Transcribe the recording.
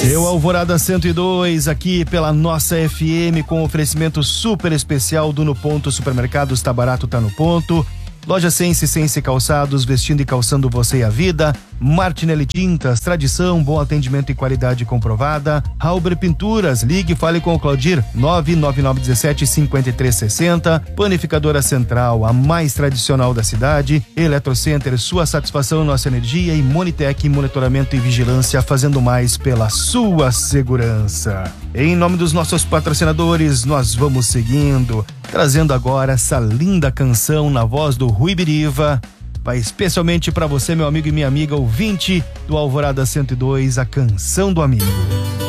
Seu Alvorada 102, aqui pela nossa FM, com oferecimento super especial do No Ponto Supermercados. Tá barato, tá no ponto. Loja Sense Calçados, vestindo e calçando você e a vida. Martinelli Tintas, tradição, bom atendimento e qualidade comprovada. Halber Pinturas, ligue e fale com o Claudir, 99917-5360. Panificadora Central, a mais tradicional da cidade. Eletrocenter, sua satisfação, nossa energia. E Monitec, monitoramento e vigilância, fazendo mais pela sua segurança. Em nome dos nossos patrocinadores, nós vamos seguindo, trazendo agora essa linda canção na voz do Rui Biriva. Vai especialmente para você, meu amigo e minha amiga ouvinte do Alvorada 102, a canção do amigo.